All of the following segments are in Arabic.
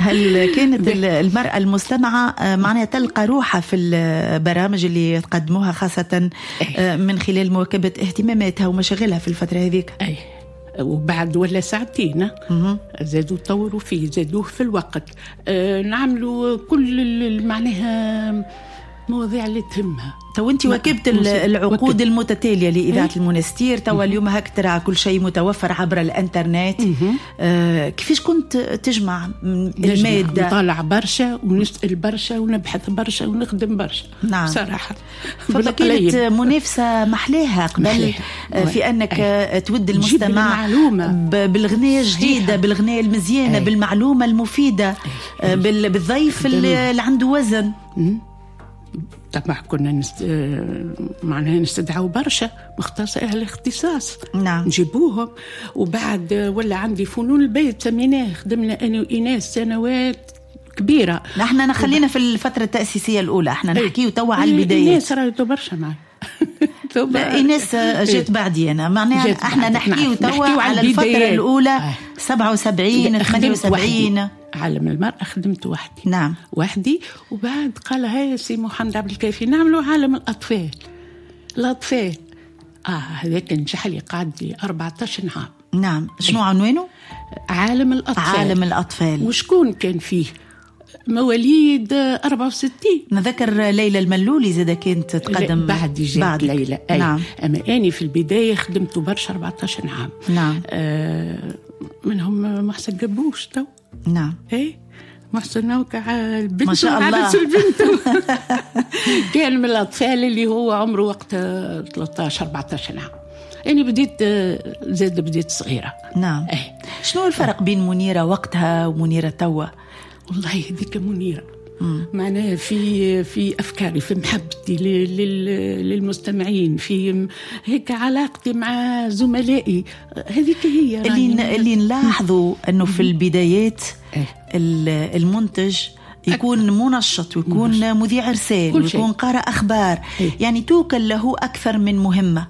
هل كانت المرأة المستمعة معناها تلقى روحها في البرامج اللي تقدموها خاصة من خلال مواكبة اهتماماتها ومشاغلها في الفترة هذيك؟ أي. وبعد ولا ساعتين زادوا طوروا فيه، زادوه في الوقت، نعملوا كل معناها مواضيع اللي تهمها. تو انت واكبت العقود المتتاليه لاذاعه المونستير، تو اليوم هك ترى كل شيء متوفر عبر الانترنت. كيفاش كنت تجمع الماده؟ نطالع برشا ونسال برشا ونبحث برشا ونخدم برشا. نعم صراحه فكانت منافسه محلاها قبل في انك تود المستمع بالغنية الجديده، بالغنية المزيانه، بالمعلومه المفيده، بالضيف اللي عنده وزن. طبعا كنا معناها نستدعوا برشا مختص أهل الاختصاص. نعم. نجيبوهم. وبعد ولا عندي فنون البيت سميناه، خدمنا أنا وإيناس سنوات كبيرة. نحن خلينا في الفترة التأسيسية الأولى، احنا نحكي توا على البداية. إيناس رايتو برشا معي. إيناس جت بعدي أنا، معناها احنا نحكي توا على الفترة الأولى 77 78. عالم المرأة خدمت وحدي. نعم. وحدي. وبعد قال هاي سي محمد عبد الكافي نعملوا عالم الأطفال. هذاك نجح لي، قعد لي 14 عام. نعم. شنو عنوانه؟ عالم الأطفال. عالم الأطفال. وشكون كان فيه؟ مواليد 64. نذكر ليلى الملولي زاده كانت تقدم بعد ليلى. نعم. أما أني في البداية خدمت برشا 14 عام. نعم. منهم محسن قبوش تو. نعم. محسن نوكع البنت، ما شاء الله. عرس البنت. كان من الأطفال اللي هو عمره وقت 13-14 عام. يعني بديت صغيرة. نعم. شنو الفرق بين منيرة وقتها ومنيرة توا؟ والله هذيك منيرة معناها في أفكاري، في محبتي للمستمعين، في هيك علاقتي مع زملائي، هذيك هي اللي نلاحظوا أنه في البدايات المنتج يكون منشط ويكون مذيع رسائل ويكون قارئ أخبار، يعني توكل له أكثر من مهمة.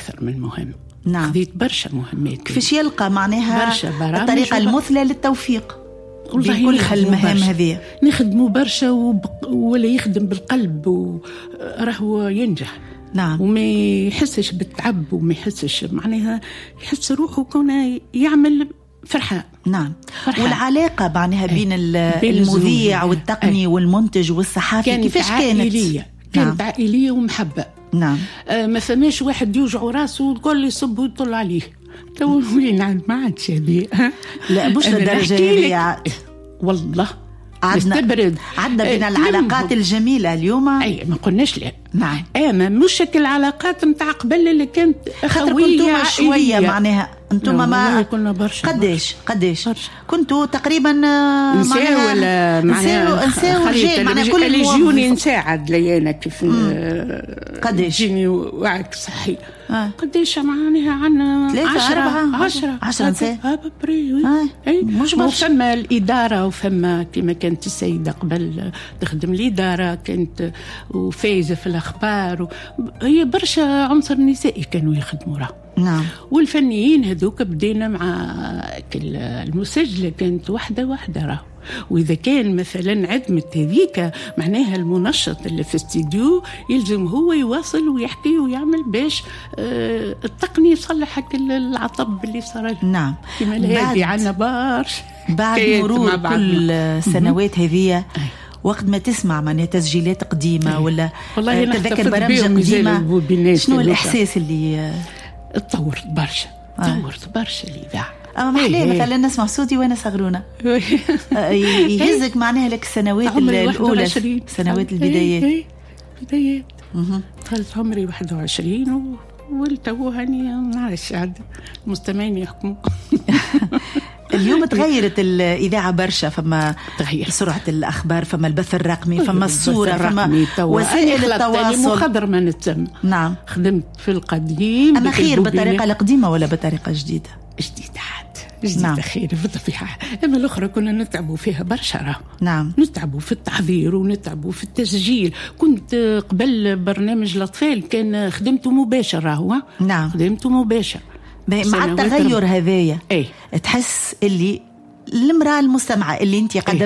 نعم. خذيت برشا مهمات. كيفاش يلقى معناها الطريقة المثلى للتوفيق بكل المهام هذه؟ نخدموا برشا ولا يخدم بالقلب وراه ينجح. نعم. وما يحسش بالتعب وما يحسش معناها يحس روحه كونه يعمل فرحان. نعم. والعلاقة معناها بين المذيع والتقني والمنتج والصحافي كيفاش كانت عائلية ومحبة. نعم. ما فماش واحد يوجع راسه وتقول يصب ويطل عليه. تو وين ما عادش هذه. لا مش لدرجة هذه. والله عدنا بين العلاقات الجميلة اليوم. ما قلناش لا. نعم. ما مش العلاقات متاع قبل اللي كانت خوية شوية معناها انتم ما كنا برشا. قديش كنتوا تقريبا نساء ولا نساء ورجال معناها كل اللي يجوني نساعد ليانا كيف قديش جيني وعك صحي. قديش معناها عنا 10 نساء. مش فما الإدارة وفما كما كانت السيدة قبل تخدم الإدارة كانت وفايزة في الأخبار هي برشا عنصر نسائي كانوا يخدموا راه. نعم. والفنيين هذوك بدينا مع المسجلة كانت واحدة راه. وإذا كان مثلا عدمت هذيك معناها المنشط اللي في استديو يلزم هو يواصل ويحكي ويعمل باش التقني يصلح العطب اللي صار. نعم. كما هذه عنا بعد مرور كل السنوات هذه وقت ما تسمع معناها تسجيلات قديمة ولا تذكر برامج قديمة، شنو الإحساس اللي تطورت برشا؟ تطورت برشا الإذاعة. أما محلاه مثلا نسمع صوتي وأنا صغرونة يهزك معناها لك السنوات الأولى، سنوات البدايات. دخلت عمري 21 والتو هاني نعرفش عاد المستمعين يحكموا. اليوم تغيرت الإذاعة برشا، فما سرعة الأخبار، فما البث الرقمي، فما الصورة، فما وسائل التواصل. مخضر ما نتسمى. نعم. خدمت في القديم. أما خير بالطريقة القديمة ولا بطريقة جديدة؟ جديدة نعم. خير في الطبيعة. أما الأخرى كنا نتعبوا فيها برشا. نعم. نتعبوا في التحضير ونتعبوا في التسجيل. كنت قبل برنامج الأطفال كان خدمته مباشر. نعم. خدمته مباشر. مع التغير هذايا تحس اللي المرأة المستمعة اللي انت